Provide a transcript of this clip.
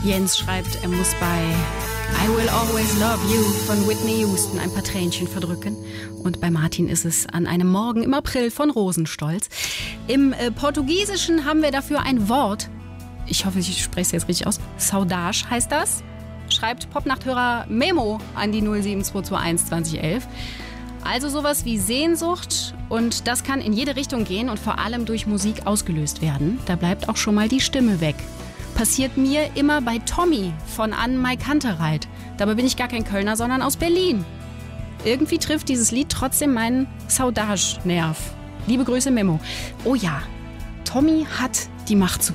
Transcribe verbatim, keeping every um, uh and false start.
Jens schreibt, er muss bei I Will Always Love You von Whitney Houston ein paar Tränchen verdrücken. Und bei Martin ist es an einem Morgen im April von Rosenstolz. Im äh, Portugiesischen haben wir dafür ein Wort. Ich hoffe, ich spreche es jetzt richtig aus. Saudade heißt das. Schreibt Popnachthörer Memo an die null sieben zwei zwei eins zwanzig elf. Also sowas wie Sehnsucht, und das kann in jede Richtung gehen und vor allem durch Musik ausgelöst werden. Da bleibt auch schon mal die Stimme weg. Passiert mir immer bei Tommy von Ann-Mai Kantereit. Dabei bin ich gar kein Kölner, sondern aus Berlin. Irgendwie trifft dieses Lied trotzdem meinen Saudade-Nerv. Liebe Grüße, Memo. Oh ja, Tommy hat die Macht zu